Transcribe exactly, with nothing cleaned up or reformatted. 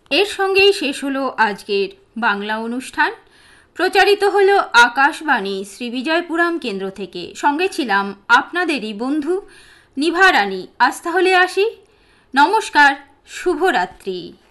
এর সঙ্গেই শেষ হলো আজকের বাংলা অনুষ্ঠান। প্রচারিত হলো আকাশবাণী শ্রীবিজয়পুরম কেন্দ্র থেকে। সঙ্গে ছিলাম আপনাদেরই বন্ধু নিভা রানী। আজ তাহলে আসি। নমস্কার, শুভরাত্রি।